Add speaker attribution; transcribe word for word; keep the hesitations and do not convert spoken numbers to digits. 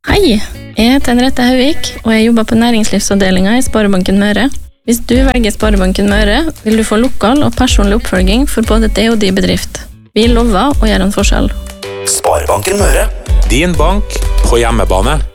Speaker 1: Hei, jeg heter Henriette Hauvik, og jeg jobber på næringslivsavdelingen i Sparebanken Møre. Hvis du velger Sparebanken Møre, vil du få lokal og personlig oppfølging for både det og de bedrift. Vi lover å gjøre en forskjell.
Speaker 2: Sparebanken Møre.
Speaker 3: Din bank på hjemmebane.